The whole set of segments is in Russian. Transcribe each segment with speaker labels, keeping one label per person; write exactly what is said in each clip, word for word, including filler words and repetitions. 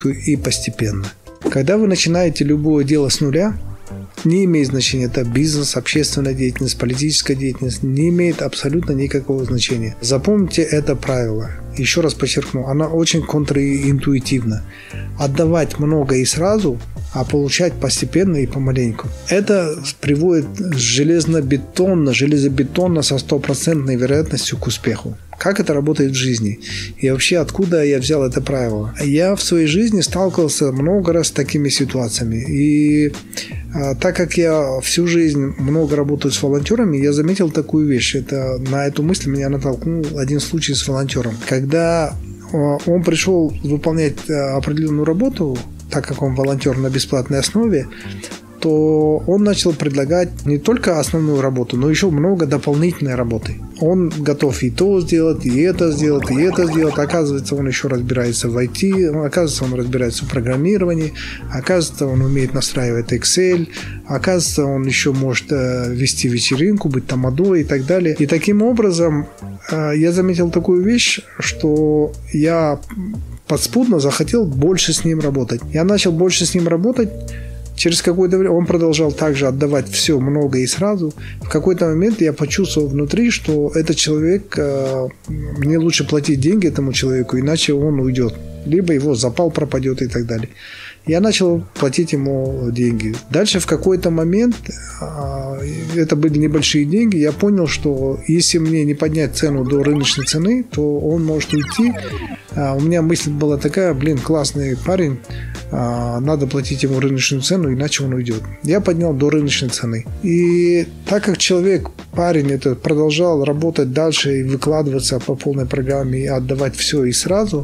Speaker 1: и постепенно. Когда вы начинаете любое дело с нуля, не имеет значения, это бизнес, общественная деятельность, политическая деятельность, не имеет абсолютно никакого значения. Запомните это правило. Еще раз подчеркну, оно очень контринтуитивно. Отдавать много и сразу, а получать постепенно и помаленьку. Это приводит железобетонно, железобетонно со стопроцентной вероятностью к успеху. Как это работает в жизни? И вообще, откуда я взял это правило? Я в своей жизни сталкивался много раз с такими ситуациями. И а, так как я всю жизнь много работаю с волонтерами, я заметил такую вещь. Это, на эту мысль меня натолкнул один случай с волонтером. Когда он пришел выполнять определенную работу, так как он волонтер на бесплатной основе, то он начал предлагать не только основную работу, но еще много дополнительной работы. Он готов и то сделать, и это сделать, и это сделать. Оказывается, он еще разбирается в ай ти, оказывается, он разбирается в программировании, оказывается, он умеет настраивать Excel, оказывается, он еще может вести вечеринку, быть тамадой и так далее. И таким образом я заметил такую вещь, что я подспудно захотел больше с ним работать. Я начал больше с ним работать. Через какое-то время он продолжал также отдавать все много и сразу. В какой-то момент я почувствовал внутри, что этот человек, мне лучше платить деньги этому человеку, иначе он уйдет. Либо его запал пропадет и так далее. Я начал платить ему деньги. Дальше в какой-то момент, это были небольшие деньги, я понял, что если мне не поднять цену до рыночной цены, то он может уйти. У меня мысль была такая: блин, классный парень, надо платить ему рыночную цену, иначе он уйдет. Я поднял до рыночной цены. И так как человек, парень этот, продолжал работать дальше и выкладываться по полной программе и отдавать все и сразу,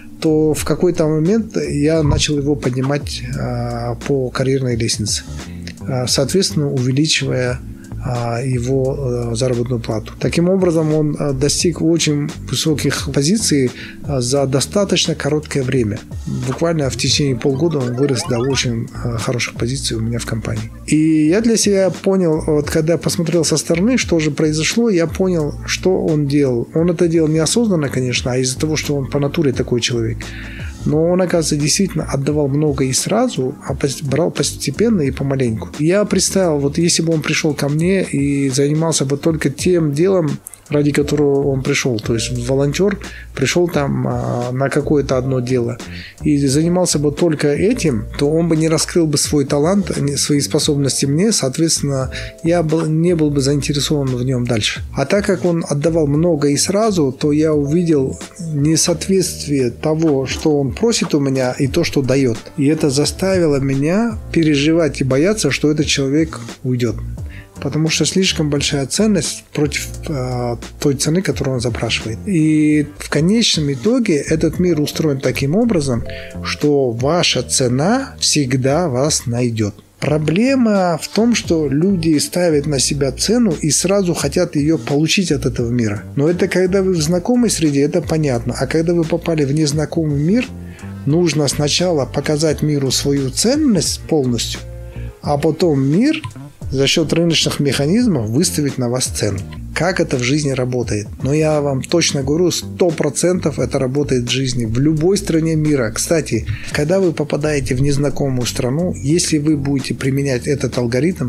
Speaker 1: то в какой-то момент я начал его поднимать а, по карьерной лестнице, а, соответственно, увеличивая а, его а, заработную плату. Таким образом, он а, достиг очень высоких позиций а, за достаточно короткое время. Буквально в течение полгода он вырос до очень а, хороших позиций у меня в компании. И я для себя понял, вот когда посмотрел со стороны, что же произошло, я понял, что он делал. Он это делал неосознанно, конечно, а из-за того, что он по натуре такой человек. Но он, оказывается, действительно отдавал много и сразу, а брал постепенно и помаленьку. Я представил, вот если бы он пришел ко мне и занимался бы только тем делом, ради которого он пришел, то есть волонтер пришел там а, на какое-то одно дело и занимался бы только этим, то он бы не раскрыл бы свой талант, свои способности мне, соответственно, я был, не был бы заинтересован в нем дальше. А так как он отдавал много и сразу, то я увидел несоответствие того, что он просит у меня, и то, что дает. И это заставило меня переживать и бояться, что этот человек уйдет. Потому что слишком большая ценность против э, той цены, которую он запрашивает. И в конечном итоге этот мир устроен таким образом, что ваша цена всегда вас найдет. Проблема в том, что люди ставят на себя цену и сразу хотят ее получить от этого мира. Но это когда вы в знакомой среде, это понятно. А когда вы попали в незнакомый мир, нужно сначала показать миру свою ценность полностью, а потом мир за счет рыночных механизмов выставить на вас цену. Как это в жизни работает? Но я вам точно говорю, сто процентов это работает в жизни. В любой стране мира. Кстати, когда вы попадаете в незнакомую страну, если вы будете применять этот алгоритм,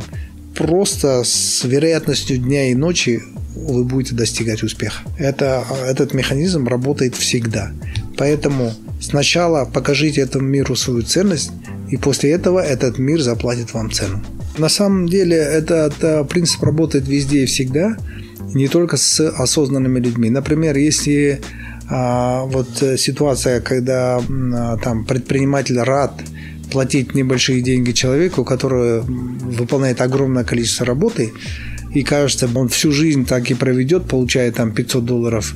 Speaker 1: просто с вероятностью дня и ночи вы будете достигать успеха. Это, этот механизм работает всегда. Поэтому сначала покажите этому миру свою ценность, и после этого этот мир заплатит вам цену. На самом деле этот принцип работает везде и всегда, не только с осознанными людьми. Например, если а, вот ситуация, когда а, там предприниматель рад платить небольшие деньги человеку, который выполняет огромное количество работы, и кажется, он всю жизнь так и проведет, получая там пятьсот долларов,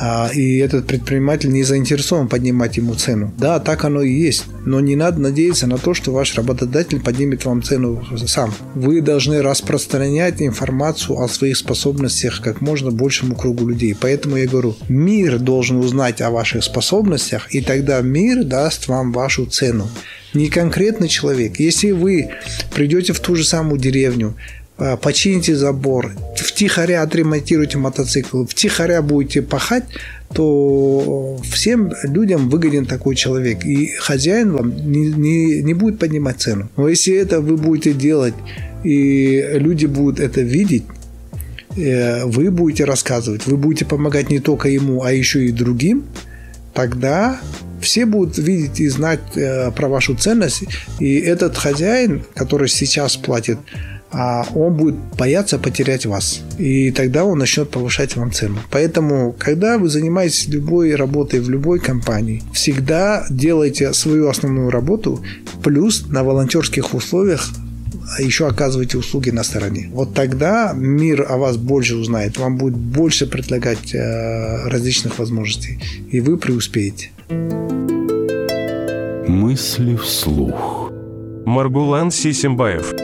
Speaker 1: и этот предприниматель не заинтересован поднимать ему цену. Да, так оно и есть, но не надо надеяться на то, что ваш работодатель поднимет вам цену сам. Вы должны распространять информацию о своих способностях как можно большему кругу людей. Поэтому я говорю, мир должен узнать о ваших способностях, и тогда мир даст вам вашу цену. Не конкретный человек. Если вы придете в ту же самую деревню, почините забор, в втихаря отремонтируете мотоцикл, втихаря будете пахать, то всем людям выгоден такой человек. И хозяин вам не, не, не будет поднимать цену. Но если это вы будете делать, и люди будут это видеть, вы будете рассказывать, вы будете помогать не только ему, а еще и другим, тогда все будут видеть и знать про вашу ценность. И этот хозяин, который сейчас платит, он будет бояться потерять вас. И тогда он начнет повышать вам цену. Поэтому, когда вы занимаетесь любой работой в любой компании, всегда делайте свою основную работу, плюс на волонтерских условиях еще оказывайте услуги на стороне. Вот тогда мир о вас больше узнает, вам будет больше предлагать различных возможностей, и вы преуспеете.
Speaker 2: Мысли вслух.
Speaker 3: Маргулан Сисимбаев.